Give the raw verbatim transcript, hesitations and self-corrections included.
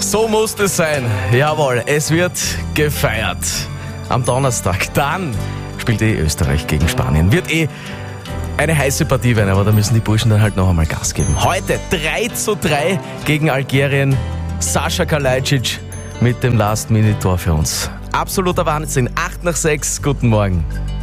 So muss es sein. Jawohl, es wird gefeiert. Am Donnerstag. Dann spielt eh Österreich gegen Spanien. Wird eh eine heiße Partie werden, aber da müssen die Burschen dann halt noch einmal Gas geben. Heute drei zu drei gegen Algerien. Sascha Kalajdzic mit dem Last-Minute-Tor für uns. Absoluter Wahnsinn. acht nach sechs. Guten Morgen.